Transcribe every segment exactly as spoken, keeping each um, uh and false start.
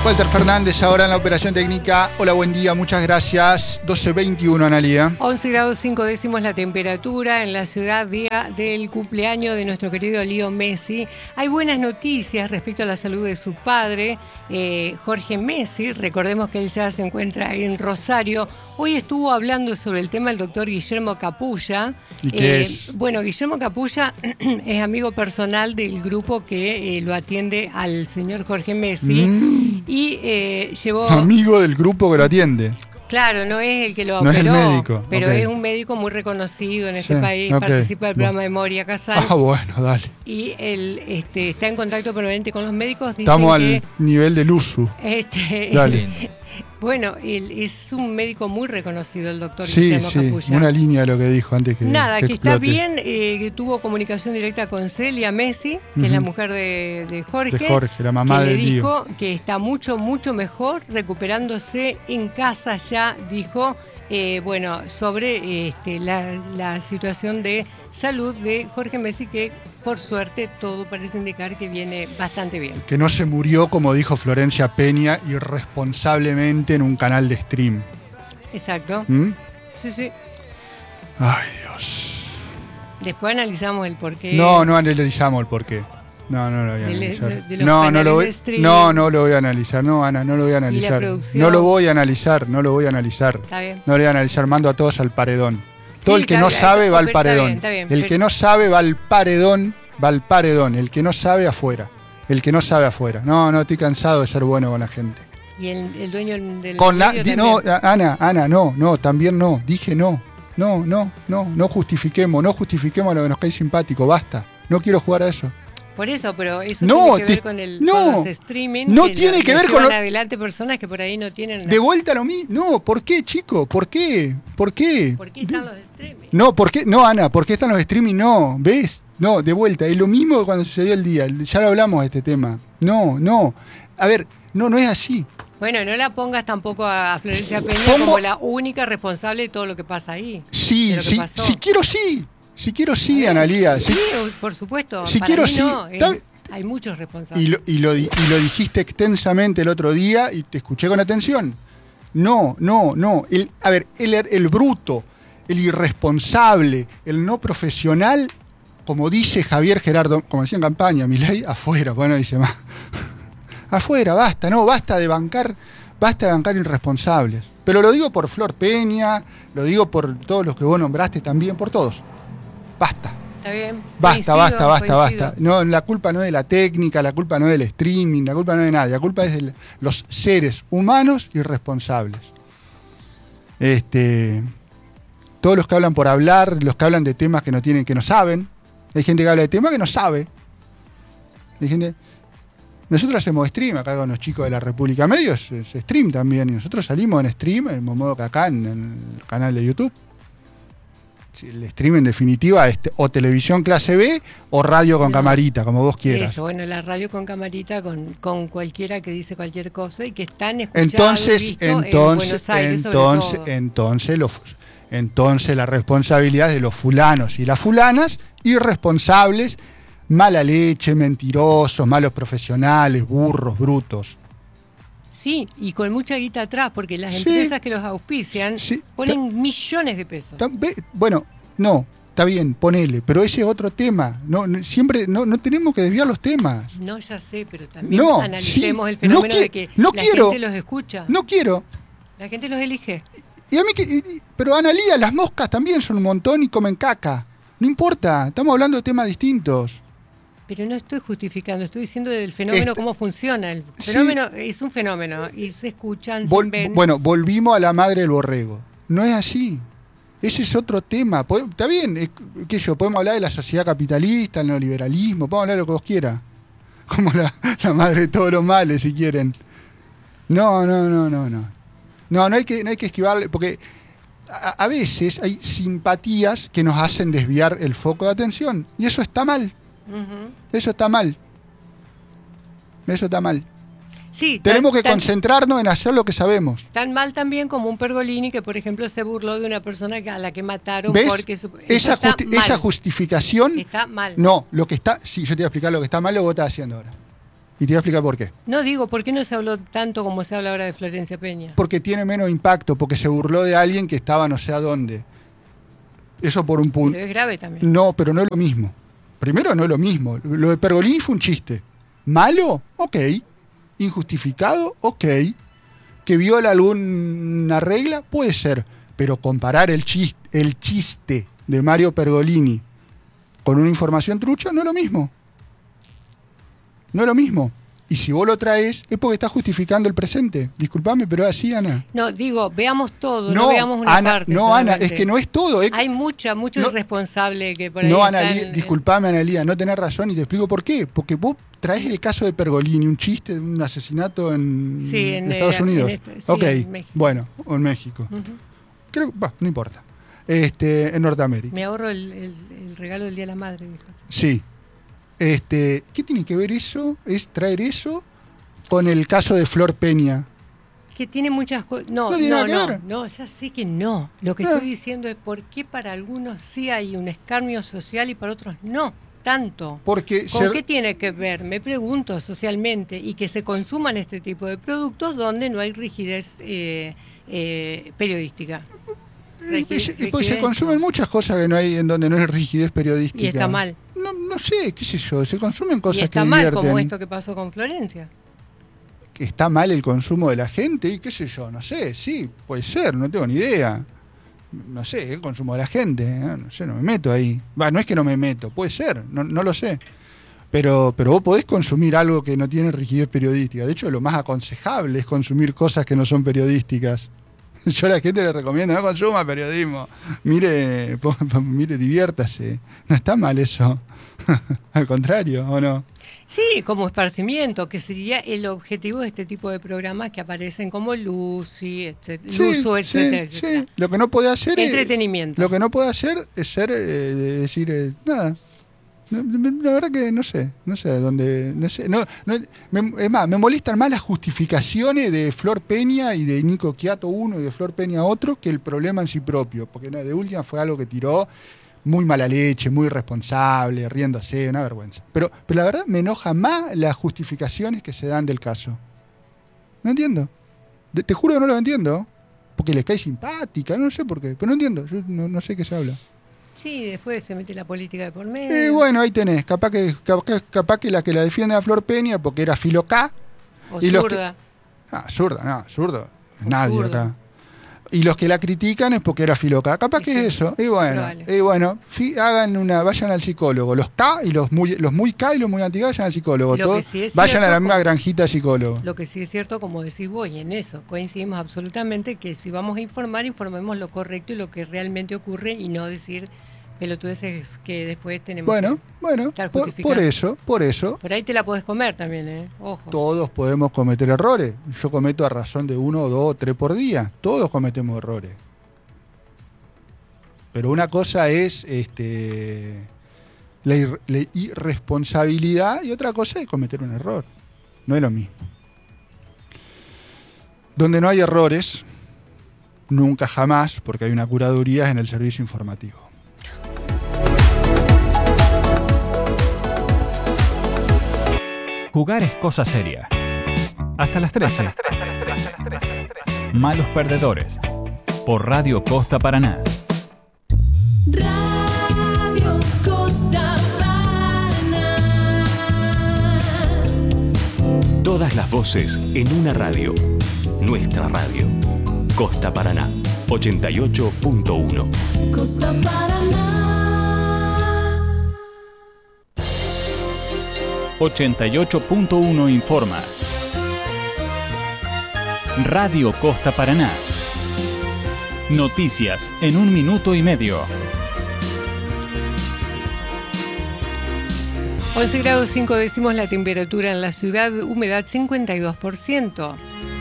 Walter Fernández ahora en la operación técnica. Hola, buen día, muchas gracias. doce veintiuno, Analía. once grados cinco décimos la temperatura en la ciudad, día del cumpleaños de nuestro querido Leo Messi. Hay buenas noticias respecto a la salud de su padre, eh, Jorge Messi. Recordemos que él ya se encuentra en Rosario. Hoy estuvo hablando sobre el tema el doctor Guillermo Capulla. ¿Y qué eh, es? Bueno, Guillermo Capulla es amigo personal del grupo que eh, lo atiende al señor Jorge Messi. Mm. Y eh, llevó... Amigo del grupo que lo atiende. Claro, no es el que lo No operó, es el médico, pero ok. es un médico muy reconocido en este Sí, país, ok. participa del programa Bueno. de Moria Casal. Ah, bueno, dale. Y él este, está en contacto permanente con los médicos. Dicen Estamos que, al nivel del uso. Este, Dale. Bueno, él es un médico muy reconocido, el doctor Sí, Guillermo sí, Capulla. una línea de lo que dijo antes que Nada, que, que está explote. bien, eh, que tuvo comunicación directa con Celia Messi, que Ujú. es la mujer de, de Jorge. De Jorge, la mamá que le del Lío. dijo que está mucho, mucho mejor, recuperándose en casa ya, dijo, eh, bueno, sobre este, la, la situación de salud de Jorge Messi, que por suerte todo parece indicar que viene bastante bien. Que no se murió, como dijo Florencia Peña, irresponsablemente en un canal de stream. Exacto. ¿Mm? Sí, sí. Ay, Dios. Después analizamos el porqué. No, no analizamos el porqué. No, no lo voy a De- analizar. de- de los no, no canales lo voy, de streaming. no, no lo voy a analizar. No, Ana, no lo voy a analizar. producción. No lo voy a analizar, no lo voy a analizar. Está bien. No lo voy a analizar, mando a todos al paredón. Todo Sí, el que está no bien, sabe está- va al está paredón. bien, está bien, el pero- que no sabe va al paredón, va al paredón. El que no sabe afuera. El que no sabe afuera. No, no, estoy cansado de ser bueno con la gente. Y el, el dueño del Con la, medio di- no, también. Ana, Ana, no, no, también no. Dije no. No, no, no, no justifiquemos, no justifiquemos lo que nos cae simpático, basta. No quiero jugar a eso. Por eso, pero eso No, tiene que te- ver con, el, no, con los streaming. no que tiene lo- que lo ver con llevan lo- adelante personas que por ahí no tienen. De vuelta lo mismo. No, ¿por qué, chico? ¿Por qué? ¿Por qué? ¿Por qué están los streaming? No, ¿por qué? No, Ana, ¿por qué están los streaming? No, ¿ves? No, de vuelta. Es lo mismo que cuando sucedió el día. Ya lo hablamos de este tema. No, no. A ver, no, no es así. Bueno, no la pongas tampoco a Florencia Peña Pongo- como la única responsable de todo lo que pasa ahí. Sí, de lo que sí, pasó. si quiero sí. Si quiero sí, Analía. Sí, Sí. por supuesto. si Para quiero, mí sí. no, Está- es- hay muchos responsables. Y lo, y, lo, di- y lo dijiste extensamente el otro día y te escuché con atención. No, no, no. El, a ver, el, el bruto, el irresponsable, el no profesional, como dice Javier Gerardo, como decía en campaña, Milei, afuera, bueno, dice más. Afuera, basta, no, basta de bancar, basta de bancar irresponsables. Pero lo digo por Flor Peña, lo digo por todos los que vos nombraste también, por todos. Basta. Está bien. Basta, Coincido, basta, basta, coincido. basta. No, la culpa no es de la técnica, la culpa no es del streaming, la culpa no es de nadie, la culpa es de los seres humanos irresponsables. Este, todos los que hablan por hablar, los que hablan de temas que no tienen, que no saben. Hay gente que habla de temas que no sabe. Hay gente. Nosotros hacemos stream acá con los chicos de la República Medios, es stream también, y nosotros salimos en stream, en el mismo modo que acá en el canal de YouTube. El stream en definitiva es te- o televisión clase B o radio con No. camarita, como vos quieras. Eso, bueno, la radio con camarita, con, con cualquiera que dice cualquier cosa y que están escuchados Entonces, y vistos en entonces, Buenos Aires, sobre entonces, todo. entonces, los, entonces la responsabilidad de los fulanos y las fulanas irresponsables, mala leche, mentirosos, malos profesionales, burros, brutos. Sí, y con mucha guita atrás, porque las Sí. empresas que los auspician Sí. ponen millones de pesos. Ta- ve- Bueno, no, está bien, ponele, pero ese es otro tema. No, no- siempre no, no tenemos que desviar los temas. No, ya sé, pero también No, analicemos sí, el fenómeno no qui- de que no la quiero. gente los escucha. No quiero. La gente los elige. Y a mí que, y- y- pero Analía, las moscas también son un montón y comen caca. No importa, estamos hablando de temas distintos. Pero no estoy justificando, estoy diciendo del fenómeno, Este- cómo funciona. El Sí. fenómeno es un fenómeno y se escuchan, Vol- se ven. bueno, volvimos a la madre del borrego. No es así. Ese es otro tema. Pod- Está bien, es- qué sé yo, podemos hablar de la sociedad capitalista, el neoliberalismo, podemos hablar de lo que vos quieras. Como la, la madre de todos los males, si quieren. No, no, no, no, no. No, no hay que, no hay que esquivarle, porque a, a veces hay simpatías que nos hacen desviar el foco de atención. Y eso está mal. Ujú. Eso está mal. Eso está mal. Sí, Tenemos tan- que tan- concentrarnos en hacer lo que sabemos. Tan mal también como un Pergolini que, por ejemplo, se burló de una persona que- a la que mataron ¿Ves? porque... Su, eso Esa, está justi- mal. esa justificación. Está mal. No, lo que está. Sí, yo te voy a explicar lo que está mal, lo que vos estás haciendo ahora. Y te voy a explicar por qué. No digo, ¿por qué no se habló tanto como se habla ahora de Florencia Peña? Porque tiene menos impacto, porque se burló de alguien que estaba no sé a dónde. Eso por un punto. Pero es grave también. No, pero no es lo mismo. Primero, no es lo mismo. Lo de Pergolini fue un chiste. ¿Malo? Ok. ¿Injustificado? Ok. ¿Que viola alguna regla? Puede ser. Pero comparar el chiste, el chiste de Mario Pergolini con una información trucha no es lo mismo. No es lo mismo. Y si vos lo traes, es porque estás justificando el presente. Disculpame, pero es así, Ana. No, digo, veamos todo, no, no veamos una Ana, parte. No, solamente. Ana, es que no es todo. Es... Hay mucha, mucho no, irresponsable que por ahí No, están... Analía, disculpame, Analía, no tenés razón y te explico por qué. Porque vos traes el caso de Pergolini, un chiste de un asesinato en, sí, en Estados el, Unidos. En este, sí, ok, en México. Bueno, o en México. Uh-huh. Creo que, bah, no importa. Este, en Norteamérica. Me ahorro el, el, el regalo del Día de la Madre, dijo. Sí. Este, ¿qué tiene que ver eso? Es traer eso con el caso de Flor Peña. Que tiene muchas cosas. No, no, no, no, no, no, ya sé que no. Lo que ah. estoy diciendo es por qué para algunos sí hay un escarnio social y para otros no tanto. Porque ¿Con se... qué tiene que ver? Me pregunto socialmente y que se consuman este tipo de productos donde no hay rigidez eh, eh, periodística. Rigidez, y, y, pues se consumen muchas cosas que no hay en donde no hay rigidez periodística. Y está mal. No, no sé, qué sé yo, se consumen cosas y está que mal, divierten. Como esto que pasó con Florencia. ¿Está mal el consumo de la gente? Y qué sé yo, no sé, sí, puede ser, no tengo ni idea. No sé, el consumo de la gente, ¿eh? No sé, no me meto ahí. Va, no es que no me meto, puede ser, no, no lo sé. Pero, pero vos podés consumir algo que no tiene rigidez periodística. De hecho, lo más aconsejable es consumir cosas que no son periodísticas. Yo a la gente le recomiendo, no consuma periodismo. Mire, mire, diviértase. No está mal eso. Al contrario, ¿o no? Sí, como esparcimiento, que sería el objetivo de este tipo de programas que aparecen como Lucy, etcétera, sí, Luso, etcétera, sí, etcétera. Sí. Lo que no puede hacer entretenimiento. Es, lo que no puede hacer es ser, eh, decir, eh, nada. La verdad que no sé, no sé dónde, no sé, no, no, me, es más, me molestan más las justificaciones de Flor Peña y de Nico Quiato uno y de Flor Peña otro que el problema en sí propio, porque no, de última fue algo que tiró muy mala leche, muy irresponsable, riéndose, una vergüenza. Pero, pero la verdad me enoja más las justificaciones que se dan del caso. No entiendo, te, te juro que no lo entiendo, porque les cae simpática, no sé por qué, pero no entiendo, yo no, no sé qué se habla. Sí, después se mete la política de por medio. Eh, bueno, ahí tenés. Capaz que, capaz, capaz que la que la defiende a Flor Peña porque era filo K. O y zurda. Los que, ah, zurda, no, zurdo. Nadie zurdo. acá. Y los que la critican es porque era filo K. Capaz y que sí, es eso. Y bueno, vale. y bueno fi, hagan una, vayan al psicólogo. Los K y los muy, los muy K y los muy anti vayan al psicólogo. Todos, sí vayan cierto, a la misma como, granjita de psicólogo. Lo que sí es cierto, como decís vos, y en eso coincidimos absolutamente, que si vamos a informar, informemos lo correcto y lo que realmente ocurre y no decir pelotudeces que después tenemos bueno, que bueno, estar por, por eso, por eso. Por ahí te la podés comer también, ¿eh? Ojo. Todos podemos cometer errores. Yo cometo a razón de uno, dos, tres por día. Todos cometemos errores. Pero una cosa es este, la, ir, la irresponsabilidad y otra cosa es cometer un error. No es lo mismo. Donde no hay errores, nunca jamás, porque hay una curaduría, es en el servicio informativo. Jugar es cosa seria. Hasta las trece. Hasta las trece, trece, trece, trece. Malos perdedores. Por Radio Costa Paraná. Radio Costa Paraná. Todas las voces en una radio. Nuestra radio. Costa Paraná. ochenta y ocho punto uno. Costa Paraná. ochenta y ocho punto uno informa. Radio Costa Paraná. Noticias en un minuto y medio. once grados cinco décimos la temperatura en la ciudad, humedad cincuenta y dos por ciento.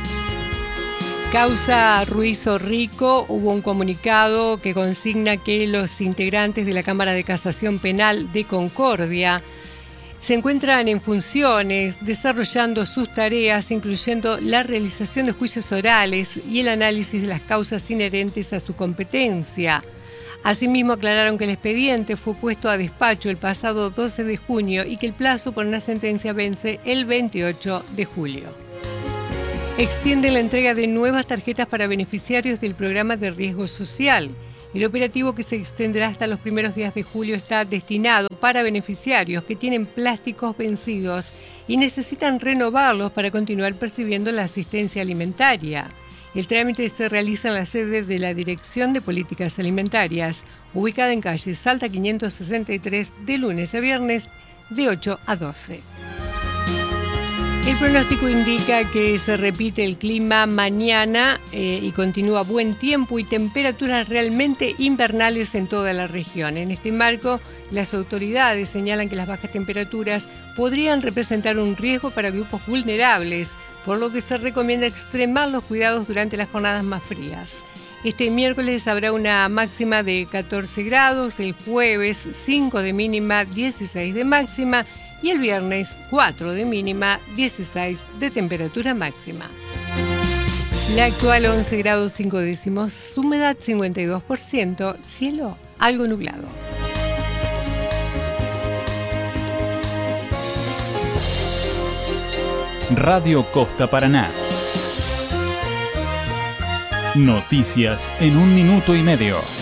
Causa Ruiz Rico, hubo un comunicado que consigna que los integrantes de la Cámara de Casación Penal de Concordia se encuentran en funciones, desarrollando sus tareas, incluyendo la realización de juicios orales y el análisis de las causas inherentes a su competencia. Asimismo, aclararon que el expediente fue puesto a despacho el pasado doce de junio y que el plazo por una sentencia vence el veintiocho de julio. Extiende la entrega de nuevas tarjetas para beneficiarios del programa de riesgo social. El operativo, que se extenderá hasta los primeros días de julio, está destinado para beneficiarios que tienen plásticos vencidos y necesitan renovarlos para continuar percibiendo la asistencia alimentaria. El trámite se realiza en la sede de la Dirección de Políticas Alimentarias, ubicada en calle Salta quinientos sesenta y tres, de lunes a viernes de ocho a doce. El pronóstico indica que se repite el clima mañana eh, y continúa buen tiempo y temperaturas realmente invernales en toda la región. En este marco, las autoridades señalan que las bajas temperaturas podrían representar un riesgo para grupos vulnerables, por lo que se recomienda extremar los cuidados durante las jornadas más frías. Este miércoles habrá una máxima de catorce grados, el jueves cinco de mínima, dieciséis de máxima, y el viernes cuatro de mínima, dieciséis de temperatura máxima. La actual once grados cinco décimos, humedad cincuenta y dos por ciento, cielo algo nublado. Radio Costa Paraná. Noticias en un minuto y medio.